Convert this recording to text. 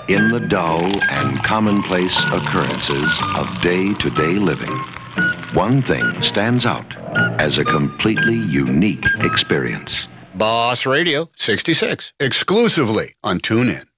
In the dull and commonplace occurrences of day-to-day living, one thing stands out as a completely unique experience. Boss Radio 66, exclusively on TuneIn.